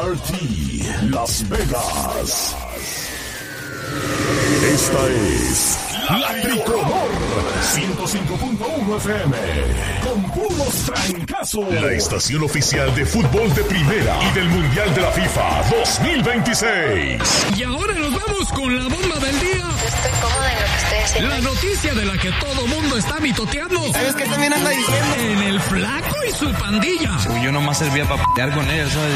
Party Las Vegas. Esta es La Tricolor 105.1 FM con puros trancazos. La estación oficial de fútbol de primera y del Mundial de la FIFA 2026. Y ahora nos vamos con la bomba del día. Estoy cómoda en lo que estoy haciendo. La noticia de la que todo mundo está mitoteando. ¿Sabes qué también anda diciendo? En el Flaco y su pandilla. Uy, yo nomás servía para p***ar con ellos, ¿sabes?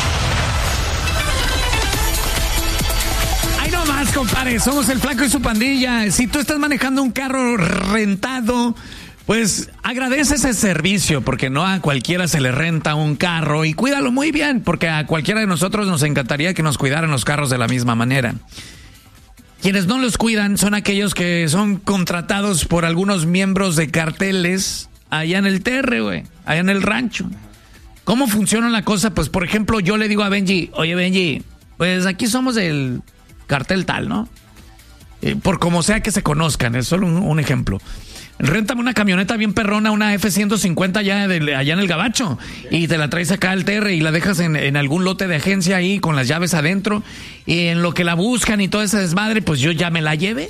Ay, no más, compadre. Somos el Flaco y su pandilla. Si tú estás manejando un carro rentado, pues agradece ese servicio, porque no a cualquiera se le renta un carro, y cuídalo muy bien, porque a cualquiera de nosotros nos encantaría que nos cuidaran los carros de la misma manera. Quienes no los cuidan son aquellos que son contratados por algunos miembros de carteles allá en el TR, güey, allá en el rancho. ¿Cómo funciona la cosa? Pues, por ejemplo, yo le digo a Benji, oye, Benji, pues aquí somos del cartel tal, ¿no? Por como sea que se conozcan, es solo un ejemplo. Réntame una camioneta bien perrona, una F-150 allá en el Gabacho, y te la traes acá al TR y la dejas en algún lote de agencia ahí con las llaves adentro, y en lo que la buscan y todo ese desmadre, pues yo ya me la llevé.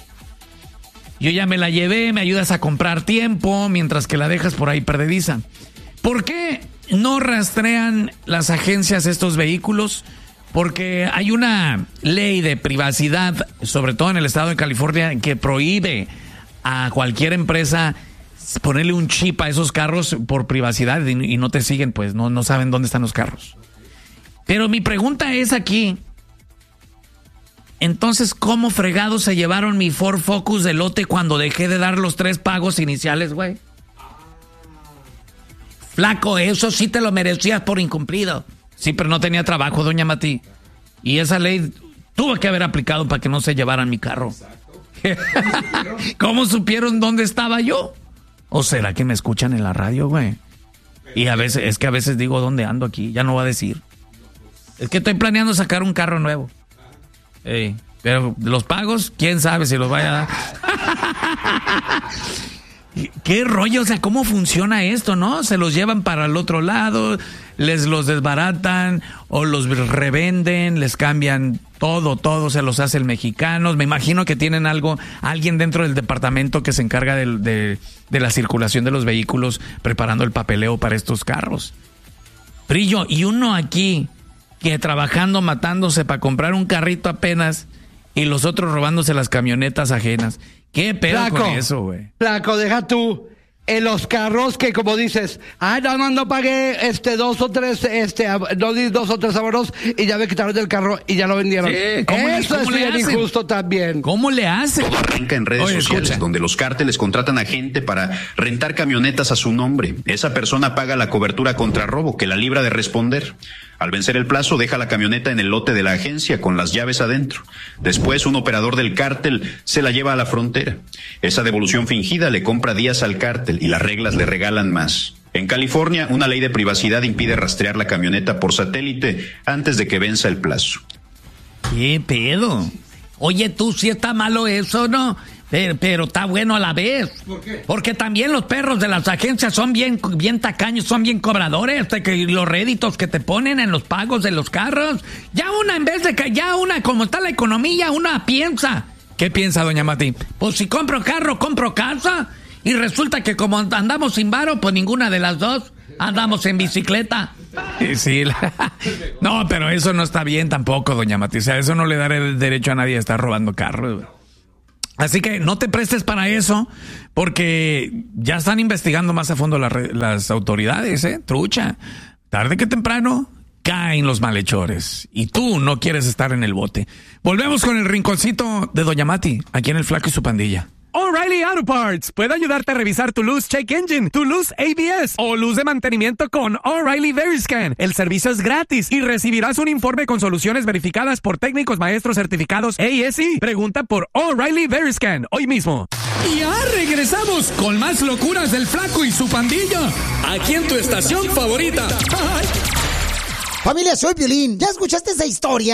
Me ayudas a comprar tiempo mientras que la dejas por ahí perdediza. ¿Por qué no rastrean las agencias estos vehículos? Porque hay una ley de privacidad, sobre todo en el estado de California, que prohíbe a cualquier empresa ponerle un chip a esos carros por privacidad, y no te siguen, pues no saben dónde están los carros. Pero mi pregunta es aquí, entonces, ¿cómo fregados se llevaron mi Ford Focus de lote cuando dejé de dar los 3 pagos iniciales, güey? Flaco, eso sí te lo merecías por incumplido. Sí, pero no tenía trabajo, doña Mati. Y esa ley tuvo que haber aplicado para que no se llevaran mi carro. ¿Cómo supieron dónde estaba yo? ¿O será que me escuchan en la radio, güey? Y a veces digo dónde ando aquí, ya no voy a decir. Es que estoy planeando sacar un carro nuevo. Pero los pagos, quién sabe si los vaya a dar. ¿Qué rollo? O sea, ¿cómo funciona esto, no? Se los llevan para el otro lado, les los desbaratan o los revenden, les cambian todo se los hace el mexicano. Me imagino que tienen alguien dentro del departamento que se encarga de la circulación de los vehículos, preparando el papeleo para estos carros. Brillo, y uno aquí que trabajando, matándose para comprar un carrito apenas, y los otros robándose las camionetas ajenas. ¿Qué pedo Flaco, con eso, güey? Flaco, deja tú. En los carros que, como dices, no pagué 2 o 3 abonos, y ya me quitaron del carro y ya lo vendieron. Sí, eso es bien injusto también. ¿Cómo le hacen? Todo arranca en redes sociales, escucha, donde los cárteles contratan a gente para rentar camionetas a su nombre. Esa persona paga la cobertura contra robo, que la libra de responder. Al vencer el plazo, deja la camioneta en el lote de la agencia con las llaves adentro. Después, un operador del cártel se la lleva a la frontera. Esa devolución fingida le compra días al cártel y las reglas le regalan más. En California, una ley de privacidad impide rastrear la camioneta por satélite antes de que venza el plazo. ¿Qué pedo? Oye, tú, sí está malo eso, ¿no? Pero está bueno a la vez. ¿Por qué? Porque también los perros de las agencias son bien tacaños, son bien cobradores. Que los réditos que te ponen en los pagos de los carros. Como está la economía, una piensa. ¿Qué piensa, doña Mati? Pues si compro carro, compro casa. Y resulta que como andamos sin varo, pues ninguna de las dos. Andamos en bicicleta. Sí, no, pero eso no está bien tampoco, doña Mati. O sea, eso no le da derecho a nadie a estar robando carros. Así que no te prestes para eso, porque ya están investigando más a fondo las autoridades, trucha. Tarde que temprano caen los malhechores y tú no quieres estar en el bote. Volvemos con el rinconcito de doña Mati, aquí en el Flaco y su pandilla. O'Reilly Auto Parts puede ayudarte a revisar tu luz check engine, tu luz ABS o luz de mantenimiento con O'Reilly Veriscan. El servicio es gratis y recibirás un informe con soluciones verificadas por técnicos maestros certificados ASE. Pregunta por O'Reilly Veriscan hoy mismo. Y ya regresamos con más locuras del Flaco y su pandilla, aquí en tu estación favorita. Familia, soy Piolín. ¿Ya escuchaste esa historia?